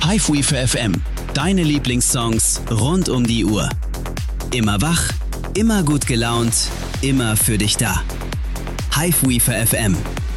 Hiveweaver FM, deine Lieblingssongs rund um die Uhr. Immer wach, immer gut gelaunt, immer für dich da. Hiveweaver FM,